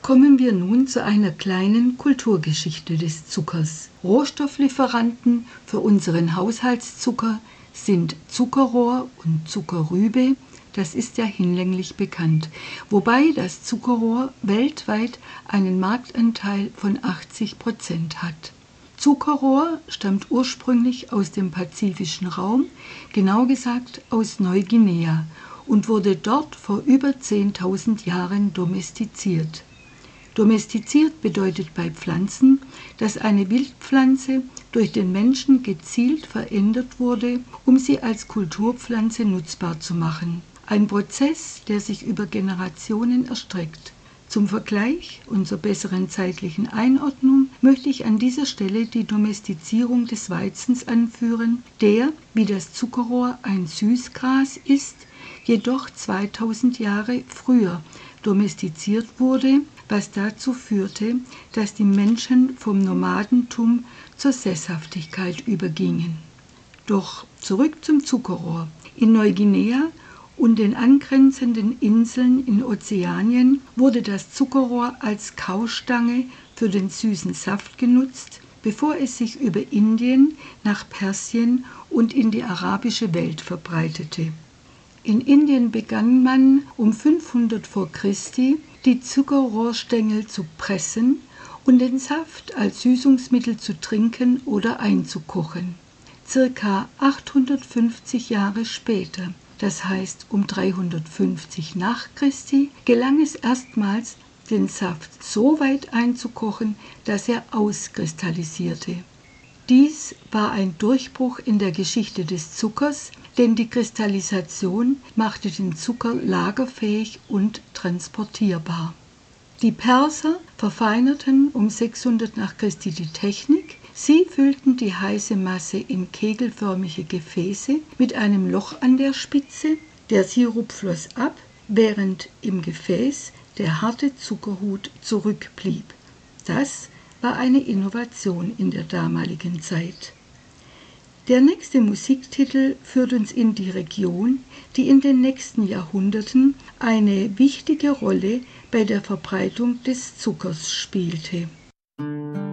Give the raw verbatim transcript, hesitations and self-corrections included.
Kommen wir nun zu einer kleinen Kulturgeschichte des Zuckers. Rohstofflieferanten für unseren Haushaltszucker sind Zuckerrohr und Zuckerrübe, das ist ja hinlänglich bekannt, wobei das Zuckerrohr weltweit einen Marktanteil von achtzig Prozent hat. Zuckerrohr stammt ursprünglich aus dem pazifischen Raum, genau gesagt aus Neuguinea, und wurde dort vor über zehntausend Jahren domestiziert. Domestiziert bedeutet bei Pflanzen, dass eine Wildpflanze durch den Menschen gezielt verändert wurde, um sie als Kulturpflanze nutzbar zu machen. Ein Prozess, der sich über Generationen erstreckt. Zum Vergleich und zur besseren zeitlichen Einordnung möchte ich an dieser Stelle die Domestizierung des Weizens anführen, der, wie das Zuckerrohr, ein Süßgras ist, jedoch zweitausend Jahre früher domestiziert wurde, was dazu führte, dass die Menschen vom Nomadentum zur Sesshaftigkeit übergingen. Doch zurück zum Zuckerrohr. In Neuguinea und den angrenzenden Inseln in Ozeanien wurde das Zuckerrohr als Kaustange für den süßen Saft genutzt, bevor es sich über Indien nach Persien und in die arabische Welt verbreitete. In Indien begann man um fünfhundert vor Christi die Zuckerrohrstängel zu pressen und den Saft als Süßungsmittel zu trinken oder einzukochen. Circa achthundertfünfzig Jahre später, das heißt um dreihundertfünfzig nach Christi, gelang es erstmals, den Saft so weit einzukochen, dass er auskristallisierte. Dies war ein Durchbruch in der Geschichte des Zuckers, denn die Kristallisation machte den Zucker lagerfähig und transportierbar. Die Perser verfeinerten um sechshundert nach Christi die Technik. Sie füllten die heiße Masse in kegelförmige Gefäße mit einem Loch an der Spitze. Der Sirup floss ab, während im Gefäß der harte Zuckerhut zurückblieb. Das war eine Innovation in der damaligen Zeit. Der nächste Musiktitel führt uns in die Region, die in den nächsten Jahrhunderten eine wichtige Rolle bei der Verbreitung des Zuckers spielte.